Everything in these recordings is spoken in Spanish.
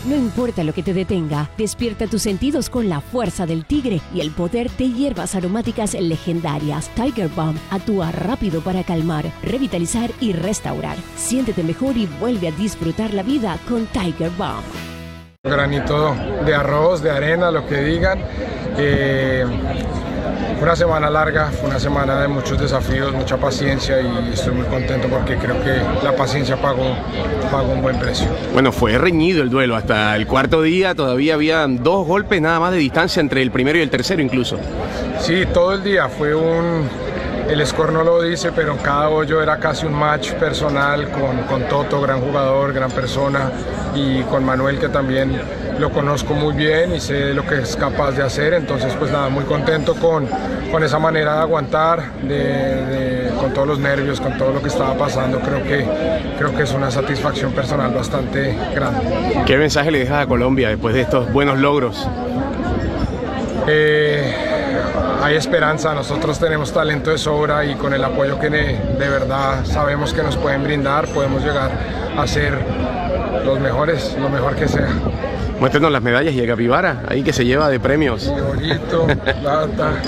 No importa lo que te detenga, despierta tus sentidos con la fuerza del tigre y el poder de hierbas aromáticas legendarias. Tiger Balm actúa rápido para calmar, revitalizar y restaurar. Siéntete mejor y vuelve a disfrutar la vida con Tiger Balm. Granito de arroz, de arena, lo que digan. Fue una semana larga, fue una semana de muchos desafíos, mucha paciencia y estoy muy contento porque creo que la paciencia pagó un buen precio. Bueno, fue reñido el duelo hasta el cuarto día, todavía habían 2 golpes nada más de distancia entre el primero y el tercero incluso. Sí, todo el día fue el score no lo dice, pero en cada hoyo era casi un match personal con Toto, gran jugador, gran persona, y con Manuel, que también lo conozco muy bien y sé lo que es capaz de hacer. Entonces pues nada, muy contento con esa manera de aguantar, con todos los nervios, con todo lo que estaba pasando. Creo que es una satisfacción personal bastante grande. ¿Qué mensaje le dejas a Colombia después de estos buenos logros? Hay esperanza, nosotros tenemos talento de sobra y con el apoyo que de verdad sabemos que nos pueden brindar, podemos llegar a ser los mejores, lo mejor que sea. Muéstrenos las medallas y el capibara, ahí que se lleva de premios. Bonito, plata.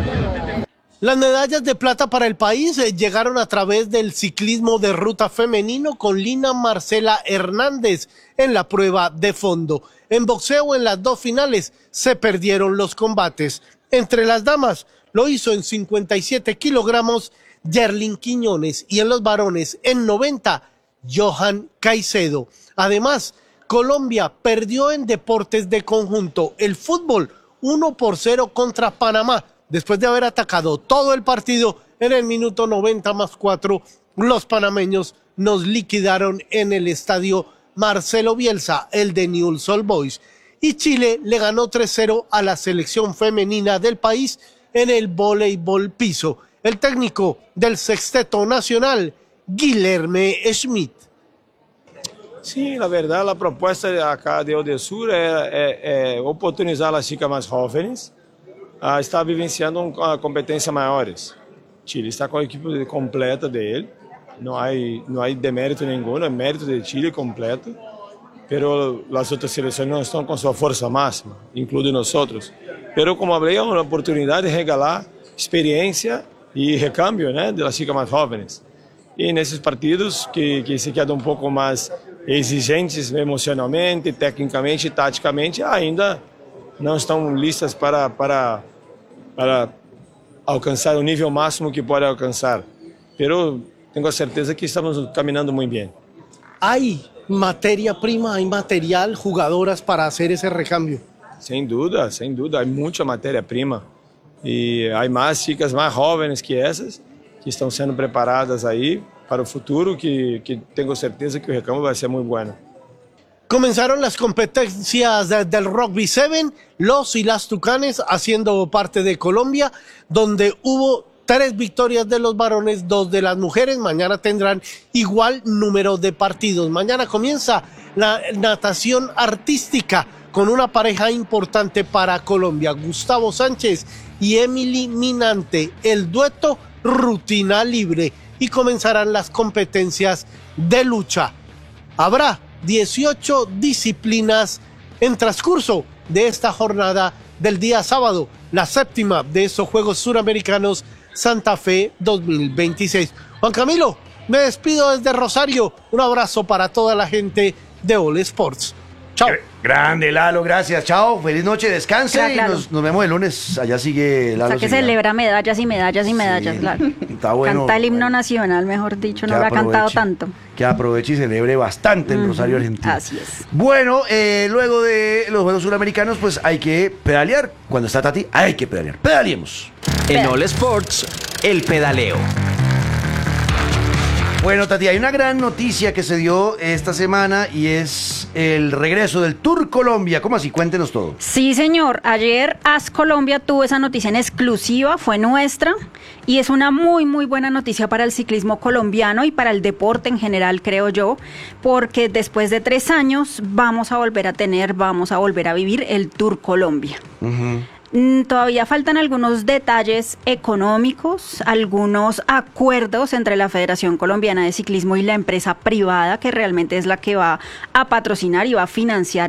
Las medallas de plata para el país llegaron a través del ciclismo de ruta femenino con Lina Marcela Hernández en la prueba de fondo. En boxeo, en las 2 finales, se perdieron los combates. Entre las damas, lo hizo en 57 kilogramos Yerlin Quiñones y en los varones, en 90, Johan Caicedo. Además, Colombia perdió en deportes de conjunto. El fútbol, 1-0 contra Panamá. Después de haber atacado todo el partido, en el minuto 90+4, los panameños nos liquidaron en el estadio Marcelo Bielsa, el de Newell's Old Boys. Y Chile le ganó 3-0 a la selección femenina del país en el voleibol piso. El técnico del sexteto nacional, Guilherme Schmidt. Sim, na verdade, a proposta acá de Odesur é oportunizar as chicas mais jovens a estar vivenciando competências maiores. Chile está com a equipe completa dele, não há demérito nenhum, é mérito de Chile completo. Pero las otras selecciones no están con su fuerza máxima, incluido nosotros. Pero como hablé, es una oportunidad de regalar experiencia y recambio, ¿no?, de las chicas más jóvenes. Y en esos partidos que se quedan un poco más exigentes emocionalmente, técnicamente y tácticamente, ainda no están listas para alcanzar el nivel máximo que puede alcanzar. Pero tengo certeza que estamos caminando muy bien. Hay materia prima, hay material, jugadoras para hacer ese recambio. Sem dúvida, hay mucha materia prima y hay más chicas más jóvenes que esas que están siendo preparadas ahí para el futuro, que tengo certeza que el recambio va a ser muy bueno. Comenzaron las competencias del Rugby 7, los y las Tucanes haciendo parte de Colombia, donde hubo 3 victorias de los varones, 2 de las mujeres. Mañana tendrán igual número de partidos. Mañana comienza la natación artística con una pareja importante para Colombia, Gustavo Sánchez y Emily Minante, el dueto rutina libre, y comenzarán las competencias de lucha. Habrá 18 disciplinas en transcurso de esta jornada del día sábado, la 7ª de estos Juegos Suramericanos Santa Fe 2026. Juan Camilo, me despido desde Rosario. Un abrazo para toda la gente de All Sports. Chao. Grande, Lalo, gracias. Chao, feliz noche, descanse y nos vemos el lunes. Allá sigue Lalo. O sea, que celebra medallas y medallas y medallas, sí, claro. Está bueno. Canta el himno nacional, mejor dicho, no lo ha cantado tanto. Que aproveche y celebre bastante en Rosario, Argentina. Así es. Bueno, luego de los Juegos Suramericanos, pues hay que pedalear. Cuando está Tati, hay que pedalear. Pedaleemos. En All Sports, el pedaleo. Bueno, Tati, hay una gran noticia que se dio esta semana y es el regreso del Tour Colombia. ¿Cómo así? Cuéntenos todo. Sí, señor. Ayer AS Colombia tuvo esa noticia en exclusiva, fue nuestra, y es una muy, muy buena noticia para el ciclismo colombiano y para el deporte en general, creo yo, porque después de 3 años vamos a volver a vivir el Tour Colombia. Todavía faltan algunos detalles económicos, algunos acuerdos entre la Federación Colombiana de Ciclismo y la empresa privada, que realmente es la que va a patrocinar y va a financiar